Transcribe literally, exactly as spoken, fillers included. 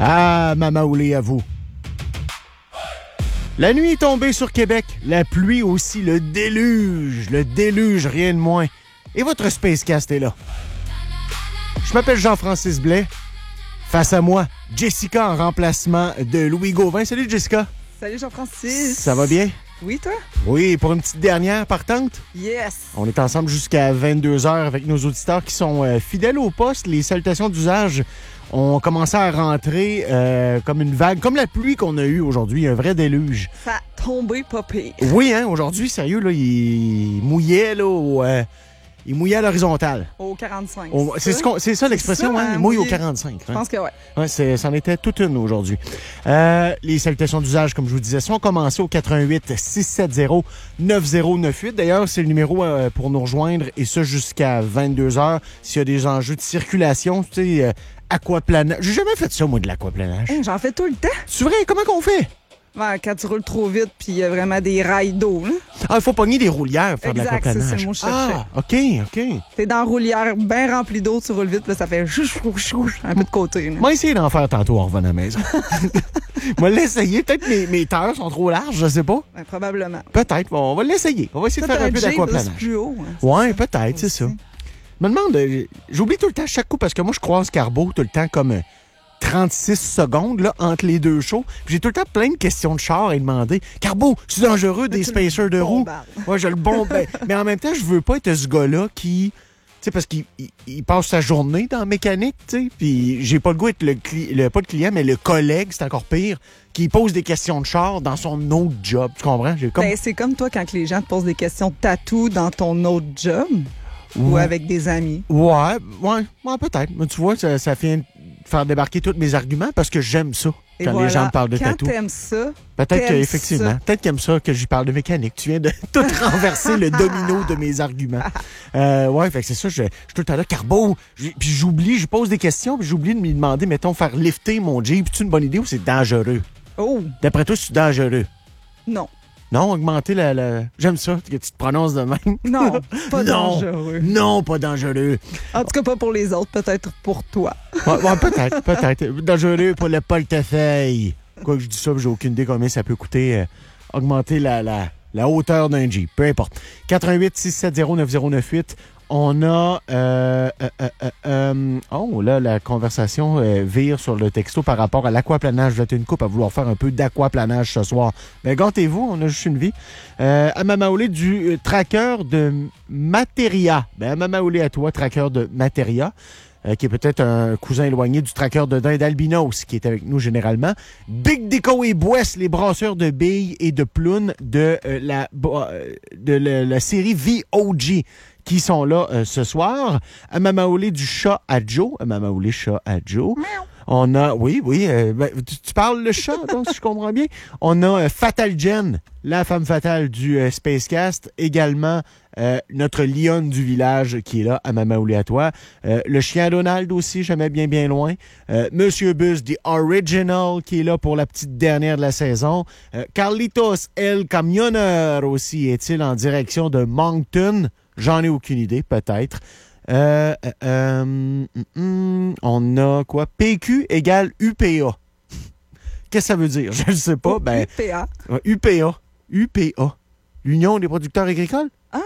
Ah, Mama Oulé, à vous. La nuit est tombée sur Québec, la pluie aussi, le déluge, le déluge, rien de moins. Et votre Spacecast est là. Je m'appelle Jean-Francis Blais. Face à moi, Jessica en remplacement de Louis Gauvin. Salut Jessica. Salut Jean-Francis. Ça va bien? Oui, toi? Oui, pour une petite dernière partante. Yes. On est ensemble jusqu'à vingt-deux heures avec nos auditeurs qui sont euh, fidèles au poste. Les salutations d'usage ont commencé à rentrer euh, comme une vague, comme la pluie qu'on a eue aujourd'hui, un vrai déluge. Ça a tombé pas pire. Oui, hein, aujourd'hui, sérieux, là, il mouillait, là, au, euh, il mouillait à l'horizontale. Au quarante-cinq. Au, c'est, ce qu'on, c'est ça l'expression, ça, hein? hein, Il mouille au mouillé. quarante-cinq. Je pense que ouais. Ouais, c'est, c'en était toute une aujourd'hui. Euh, les salutations d'usage, comme je vous disais, sont commencées au quatre un huit six sept zéro neuf zéro neuf huit. D'ailleurs, c'est le numéro euh, pour nous rejoindre, et ça jusqu'à vingt-deux heures. S'il y a des enjeux de circulation, tu sais, euh, aquaplanage. J'ai jamais fait ça, moi, de l'aquaplanage. Hey, j'en fais tout le temps. C'est vrai? Comment qu'on fait? Ouais, quand tu roules trop vite, puis il y a vraiment des rails d'eau. Là. Ah, il faut pogner des roulières pour faire Exact, de l'aquaplanage. ça, c'est le mot que je cherchais. Ah, OK, OK. T'es dans la roulière bien remplie d'eau, tu roules vite, puis là, ça fait chouch, chouch, chouch, un peu de côté. Là. Moi, essayer d'en faire tantôt en revenant à la maison. Moi, l'essayer. Peut-être que mes, mes terres sont trop larges, je sais pas. Ouais, probablement. Peut-être. Bon, on va l'essayer. On va essayer Toi, de faire un peu t'as Jay, d'aquaplanage. c'est plus haut. Hein, Ouais, ça. peut-être, c'est ça. Aussi. Je me demande, euh, j'oublie tout le temps chaque coup parce que moi, je croise Carbo tout le temps comme euh, trente-six secondes là, entre les deux shows. Puis j'ai tout le temps plein de questions de char à lui demander. Carbo, c'est dangereux des spacers de roues? bombardes. Ouais, je le bombe. Ben, mais en même temps, je veux pas être ce gars-là qui... Tu sais, parce qu'il il, il passe sa journée dans la mécanique, tu sais, puis j'ai pas le goût d'être le, cli- le... pas le client, mais le collègue, c'est encore pire, qui pose des questions de char dans son autre job. Tu comprends? J'ai comme... Ben, c'est comme toi quand les gens te posent des questions de tatou dans ton autre job ou Ouais. avec des amis. Ouais, ouais, ouais, peut-être. Mais tu vois, ça, ça vient de faire débarquer tous mes arguments parce que j'aime ça Et quand voilà, les gens me parlent de quand tatou. t'aimes ça, Peut-être t'aimes qu'effectivement, ça. peut-être qu'ils aiment ça que j'y parle de mécanique. Tu viens de tout renverser le domino de mes arguments. Euh, ouais, fait que c'est ça, je, je suis tout le temps là, Carbo, j'ai- puis j'oublie, je pose des questions, puis j'oublie de me demander, mettons, faire lifter mon Jeep, c'est une bonne idée ou c'est dangereux? oh, D'après toi, c'est dangereux? non. Non, augmenter la... la... J'aime ça, que tu te prononces de même. Non, pas Non. dangereux. Non, pas dangereux. En tout cas, pas pour les autres, peut-être pour toi. Ouais, ouais, peut-être, peut-être. Dangereux pour le portefeuille. Quoi que je dis ça, j'ai aucune idée combien ça peut coûter euh, augmenter la, la, la hauteur d'un Jeep. Peu importe. quatre un huit six sept zéro neuf zéro neuf huit. On a... Euh, euh, euh, euh, euh, oh, là, la conversation euh, vire sur le texto par rapport à l'aquaplanage. Vous êtes une couple à vouloir faire un peu d'aquaplanage ce soir. Ben, gâtez-vous, on a juste une vie. Euh, à Mamaoulé du euh, tracker de Materia. Ben, à Mamaoulé à toi, tracker de Materia. Euh, qui est peut-être un cousin éloigné du tracker de dinde albinos, qui est avec nous généralement. Big Deco et Boisse, les brasseurs de billes et de plounes de, euh, la, euh, de la, la série V O G, qui sont là euh, ce soir. À Mamaoulé du chat à Joe. À Mamaoulé chat à Joe. On a, oui, oui, euh, ben, tu, tu parles le chat, donc, si je comprends bien. On a euh, Fatal Jen, la femme fatale du euh, Spacecast. Également, euh, notre lionne du village qui est là, à Mamaoulé à toi. Euh, le chien Donald aussi, jamais bien, bien loin. Euh, Monsieur Bus, The Original, qui est là pour la petite dernière de la saison. Euh, Carlitos, El Camionneur aussi, est-il en direction de Moncton? J'en ai aucune idée, peut-être. Euh, euh, euh, hum, hum, on a quoi? P Q égale U P A. Qu'est-ce que ça veut dire? Je ne sais pas. Ben, U P A. U P A. U P A. L'Union des producteurs agricoles? Ah,